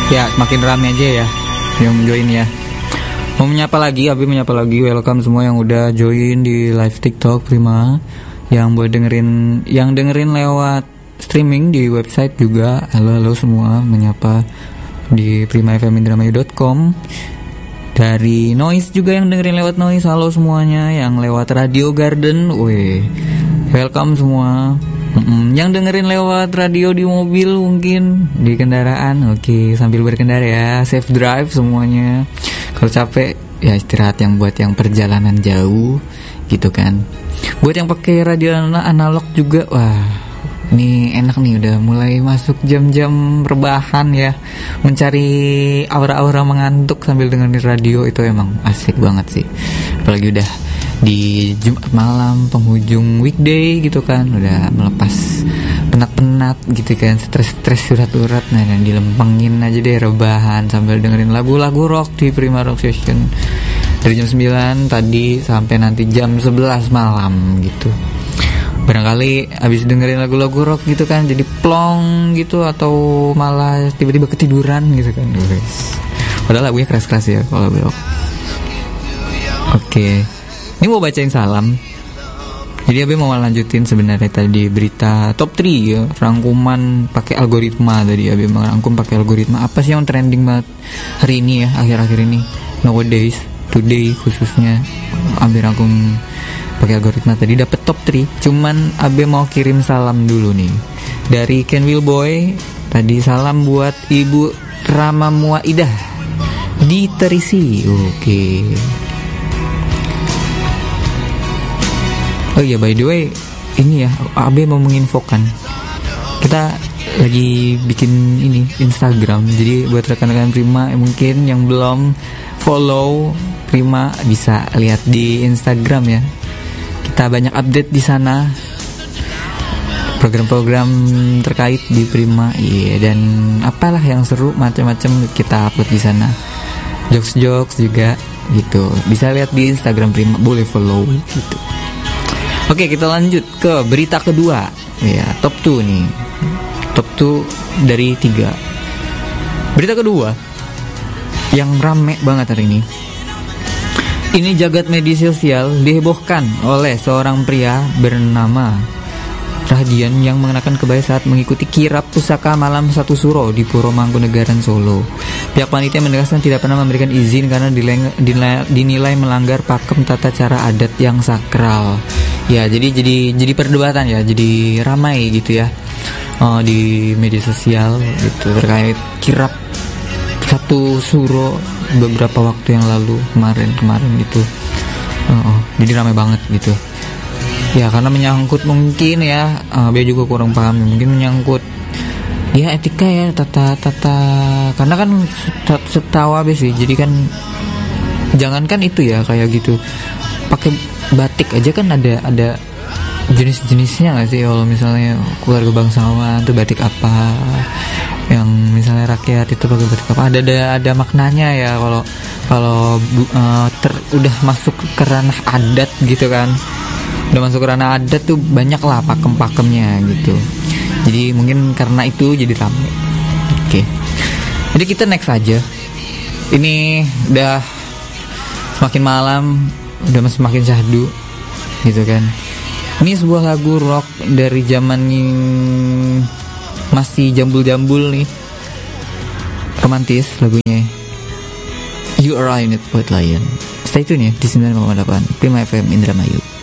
Ya semakin rame aja ya yang join ya. Mau menyapa lagi, Abi menyapa lagi. Welcome semua yang udah join di live TikTok Prima. Yang buat dengerin lewat streaming di website juga. Halo semua, menyapa di primafmindramayu.com. Dari Noise juga yang dengerin lewat Noise, halo semuanya. Yang lewat Radio Garden, welcome semua. Yang dengerin lewat radio di mobil mungkin, di kendaraan, sambil berkendara ya, safe drive semuanya. Kalau capek ya istirahat, yang buat yang perjalanan jauh gitu kan. Buat yang pakai radio analog juga, wah ini enak nih, udah mulai masuk jam-jam rebahan ya. Mencari aura-aura mengantuk sambil dengerin radio itu emang asik banget sih. Apalagi udah di Jumat malam, penghujung weekday gitu kan, udah melepas penat-penat gitu kan, stres-stres surat-surat. Nah, dilempengin aja deh rebahan sambil dengerin lagu-lagu rock di Prima Rock Session dari jam 9 tadi sampai nanti jam 11 malam gitu. Barangkali abis dengerin lagu-lagu rock gitu kan jadi plong gitu, atau malah tiba-tiba ketiduran gitu kan. Padahal lagunya keras-keras ya kalau belok. Ini mau bacain salam. Jadi Abe mau lanjutin sebenarnya tadi berita top 3 ya, rangkuman pakai algoritma. Tadi Abe merangkum pakai algoritma. Apa sih yang trending banget hari ini ya, akhir-akhir ini, nowadays, today khususnya. Abe rangkum pakai algoritma, tadi dapet top 3. Cuman Abe mau kirim salam dulu nih dari Ken Will Boy. Tadi salam buat Ibu Rama Muaidah di Terisi. Oh iya, by the way, ini ya, Abe mau menginfokan, kita lagi bikin ini Instagram. Jadi buat rekan-rekan Prima mungkin yang belum follow Prima, bisa lihat di Instagram ya. Kita banyak update di sana, program-program terkait di Prima, dan apalah yang seru macam-macam kita upload di sana. Jokes juga gitu. Bisa lihat di Instagram Prima, boleh follow gitu. Oke, kita lanjut ke berita kedua. Ya, top 2 nih. Top 2 dari 3. Berita kedua yang rame banget hari ini. Ini jagat media sosial dihebohkan oleh seorang pria bernama Rahdian yang mengenakan kebaya saat mengikuti kirap pusaka malam satu suro di Puro Mangkunegaran, Solo. Pihak panitia menegaskan tidak pernah memberikan izin karena dinilai melanggar pakem tata cara adat yang sakral. Ya, jadi perdebatan ya, jadi ramai gitu ya di media sosial gitu terkait kirap satu suro beberapa waktu yang lalu, kemarin gitu. Jadi ramai banget gitu. Ya karena menyangkut mungkin ya, Bea juga kurang paham, mungkin menyangkut ya etika ya, tata karena kan setahu Bea sih, jadi kan jangankan itu ya kayak gitu, pakai batik aja kan ada jenis-jenisnya nggak sih? Kalau misalnya keluarga bangsawan tuh batik apa, yang misalnya rakyat itu pakai batik apa, ada maknanya ya. Kalau udah masuk ke ranah adat gitu kan, udah masuk ke ranah adat tuh banyak lah pakem-pakemnya gitu. Jadi mungkin karena itu jadi rame. Jadi kita next aja. Ini udah semakin malam, udah semakin syahdu gitu kan. Ini sebuah lagu rock dari zaman masih jambul-jambul nih, romantis lagunya. You Are In It, White Lion. Stay tune ya di 9,8 Prima FM Indramayu.